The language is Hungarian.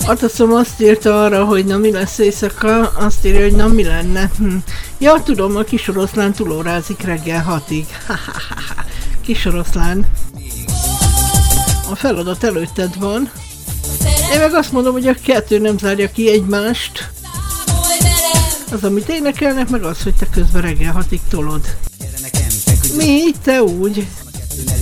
A taszom azt írta arra, hogy na mi lesz éjszaka, azt írja, hogy na mi lenne. Ja, tudom, a kis oroszlán túlórázik reggel 6-ig. Kis oroszlán. A feladat előtted van. Én meg azt mondom, hogy a kettő nem zárja ki egymást. Az, amit énekelnek, meg az, hogy te közben reggel 6-ig tolod. Mi? Te úgy?